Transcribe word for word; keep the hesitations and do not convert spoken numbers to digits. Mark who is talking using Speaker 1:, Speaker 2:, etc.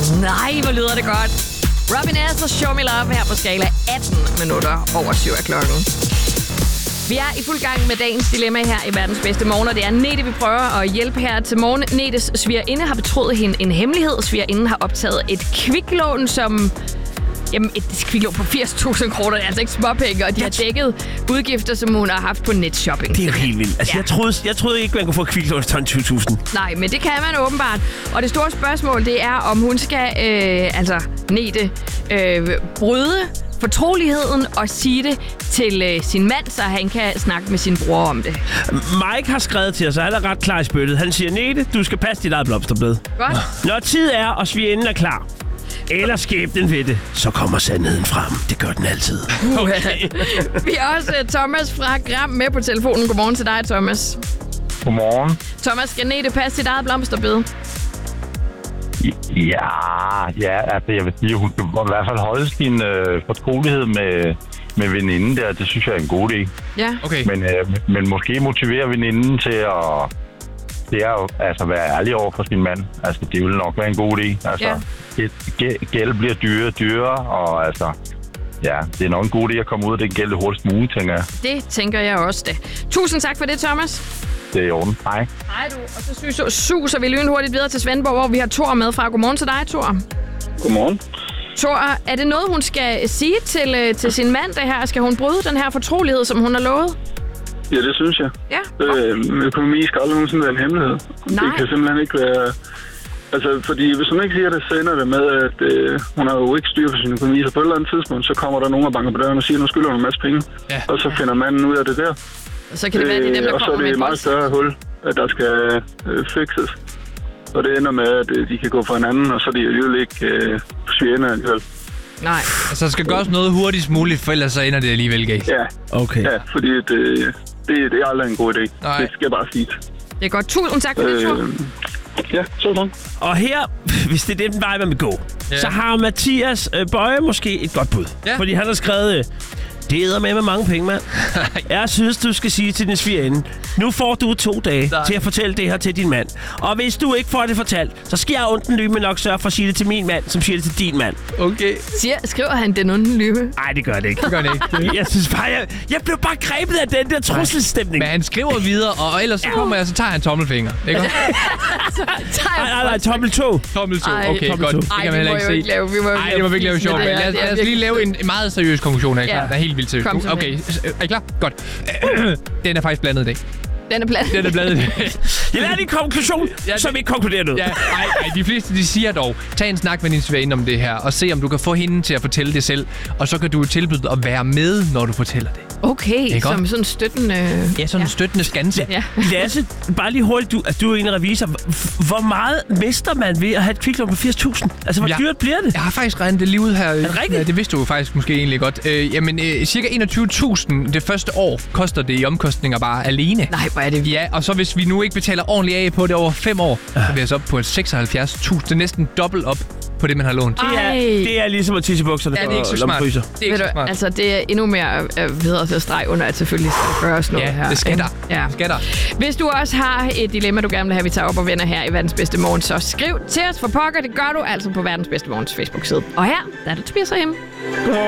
Speaker 1: Nej, hvor lyder det godt. Robin S. og Show Me Love her på skala atten minutter over syv af klokken. Vi er i fuld gang med dagens dilemma her i verdens bedste morgen, og det er Nete, vi prøver at hjælpe her til morgen. Netes svigerinde har betroet hende en hemmelighed. Svigerinden har optaget et kviklån, som... Jamen, et kviklån på firs tusind kroner, det er altså ikke småpenge, og de har dækket udgifter, som hun har haft på netshopping.
Speaker 2: Det er helt vildt. Altså, ja. jeg, troede, jeg troede ikke, man kunne få kviklån til tyve tusind.
Speaker 1: Nej, men det kan man åbenbart. Og det store spørgsmål, det er, om hun skal, øh, altså, Nete, øh, bryde fortroligheden og sige det til øh, sin mand, så han kan snakke med sin bror om det.
Speaker 2: Mike har skrevet til os, og han er ret klar i spyttet. Han siger, Nete, du skal passe dit eget blomsterbed.
Speaker 1: Godt.
Speaker 2: Når tid er, og svigerinden er klar, eller skæbnen ved det, så kommer sandheden frem. Det gør den altid.
Speaker 1: Okay. Vi har også uh, Thomas fra Gram med på telefonen. Godmorgen til dig, Thomas.
Speaker 3: Godmorgen.
Speaker 1: Thomas, skal Nete passe sit eget blomsterbed?
Speaker 3: Ja, ja, altså jeg vil sige, hun skal i hvert fald holde sin øh, fortrolighed med, med veninden der. Det synes jeg er en god idé.
Speaker 1: Ja.
Speaker 4: Okay.
Speaker 3: Men, øh, men måske motivere veninden til at, til at altså, være ærlig over for sin mand. Altså, det vil nok være en god idé. Altså,
Speaker 1: Ja.
Speaker 3: gæld, gæld bliver dyrere og dyrere, og altså, ja, det er nok en god idé at komme ud af den gæld hurtigst muligt, tænker jeg.
Speaker 1: Det tænker jeg også det. Tusind tak for det, Thomas.
Speaker 3: Det er i orden. Hej.
Speaker 1: Hej du. Og så synes jeg, suser vi lynhurtigt videre til Svendborg, hvor vi har Thor med fra. Godmorgen til dig, Thor.
Speaker 5: Godmorgen.
Speaker 1: Thor, er det noget, hun skal sige til, til sin mand, det her? Skal hun bryde den her fortrolighed, som hun har lovet?
Speaker 5: Ja, det synes jeg.
Speaker 1: Ja.
Speaker 5: Øh, økonomi skal aldrig nogensinde være en hemmelighed.
Speaker 1: Nej.
Speaker 5: Det kan simpelthen ikke være... Altså, fordi hvis hun ikke siger det, så ender det med, at øh, hun har jo ikke styr på sin økonomi. Så på et eller andet tidspunkt, så kommer der nogen og banker på døren og siger, nu skylder hun en masse penge.
Speaker 4: Ja.
Speaker 5: Og så finder manden ud af det der.
Speaker 1: Så kan det være, at det er dem, der
Speaker 5: og så er
Speaker 1: kommer
Speaker 5: det
Speaker 1: med
Speaker 5: et meget større hul, at der skal øh, fikses. Og det ender med, at øh, de kan gå fra hinanden, og så er de alligevel ikke øh, svigerinde alligevel.
Speaker 1: Nej.
Speaker 4: Altså, der skal gøres noget hurtigst muligt, for ellers så ender det alligevel galt.
Speaker 5: Ja,
Speaker 2: Okay.
Speaker 5: ja fordi det, det, det er aldrig en god idé.
Speaker 4: Nej.
Speaker 5: Det skal jeg bare sige.
Speaker 1: Det er godt. Tusind tak for det, Thor.
Speaker 5: Øh, ja, sådan.
Speaker 2: Og her, hvis det er den vej, man vil gå,
Speaker 4: Ja.
Speaker 2: så har Mathias øh, Bøje måske et godt bud.
Speaker 4: Ja.
Speaker 2: Fordi han har skrevet, øh, det æder med med mange penge, mand. Jeg synes, du skal sige til din svigerinde, nu får du to dage
Speaker 4: Nej.
Speaker 2: til at fortælle det her til din mand. Og hvis du ikke får det fortalt, så skal jeg ondt en lyme nok sørge for at sige det til min mand, som siger det til din mand.
Speaker 4: Okay.
Speaker 1: Siger, skriver han den onde lyve?
Speaker 2: Nej, det gør det ikke.
Speaker 4: Det gør det ikke.
Speaker 2: Jeg synes bare, jeg, jeg blev bare grebet af den der trusselstemning.
Speaker 4: Men han skriver videre, og ellers så kommer jeg, så tager han tommelfinger. Ikke?
Speaker 2: Nej, nej, nej, tommel to.
Speaker 4: Tommel to.
Speaker 1: Ej.
Speaker 4: Okay,
Speaker 2: Tommel
Speaker 4: godt.
Speaker 2: to.
Speaker 4: Det
Speaker 1: Ej,
Speaker 4: kan man
Speaker 1: vi
Speaker 4: heller
Speaker 1: må
Speaker 4: ikke
Speaker 1: jo
Speaker 4: se.
Speaker 1: ikke lave, vi må jo
Speaker 4: Nej,
Speaker 1: ikke
Speaker 4: det må vi ikke lave
Speaker 1: lave
Speaker 4: sjov med.
Speaker 1: det her.
Speaker 4: Lad os,
Speaker 1: Det er
Speaker 4: lad os lige
Speaker 1: virkelig-
Speaker 4: lave en meget seriøs konklusion her.
Speaker 1: Ja.
Speaker 4: Der er helt vildt seriøs.
Speaker 1: Kom så med.
Speaker 4: Okay, er I klar? Godt. Den er faktisk blandet i dag.
Speaker 1: Den er blandet.
Speaker 4: Den er blandet i dag.
Speaker 2: Jeg lader din konklusion,
Speaker 4: Ja,
Speaker 2: som ikke konkluderer noget.
Speaker 4: Ja, ej, ej, de fleste de siger dog, tag en snak med din svigerinde om det her, og se om du kan få hende til at fortælle det selv, og så kan du tilbyde at være med, når du fortæller det.
Speaker 1: Okay,
Speaker 4: Ikke
Speaker 1: som
Speaker 4: godt?
Speaker 1: sådan støttende...
Speaker 4: Ja, sådan en støttende skanse.
Speaker 1: Ja.
Speaker 2: Lasse, bare lige hurtigt, du, at du er en revisor. H- Hvor meget mister man ved at have et kviklån på firs tusind? Altså, hvor
Speaker 4: Ja.
Speaker 2: dyrt bliver det?
Speaker 4: Jeg har faktisk regnet det lige ud her. Er
Speaker 2: det rigtigt?
Speaker 4: Ja, det vidste du jo faktisk måske egentlig godt. Øh, jamen, øh, cirka enogtyve tusind det første år koster det i omkostninger bare alene.
Speaker 1: Nej, hvor er det...
Speaker 4: Ja, og så hvis vi nu ikke betaler ordentligt af på det over fem år, så er vi altså op på seksoghalvfjerds tusind. Det er næsten dobbelt op på det, man har lånt.
Speaker 2: Det er,
Speaker 1: Ej.
Speaker 2: det er ligesom at tisse i bukserne
Speaker 4: Ja, det er ikke så
Speaker 2: for
Speaker 4: smart.
Speaker 2: lommefryser.
Speaker 4: Det er ikke
Speaker 1: Ved
Speaker 4: så
Speaker 1: du,
Speaker 4: smart.
Speaker 1: altså, det er endnu mere øh, videre til streg under, at selvfølgelig skal gøres noget
Speaker 4: Ja,
Speaker 1: her.
Speaker 4: det skal
Speaker 1: ikke?
Speaker 4: der.
Speaker 1: Ja.
Speaker 4: Det skal der.
Speaker 1: Hvis du også har et dilemma, du gerne vil have, vi tager op og vender her i Verdens Bedste Morgen, så skriv til os for pokker. Det gør du altså på Verdens Bedste Morgens Facebook-side. Og her, der er du Tobias herhjemme.